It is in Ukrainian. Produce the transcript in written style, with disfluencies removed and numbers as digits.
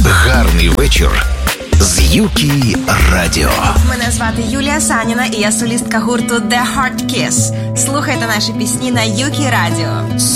Гарний вечір з Юкі Радіо. Мене звати Юлія Саніна і я солістка гурту The Hard Kiss. Слухайте наші пісні на Юкі Радіо.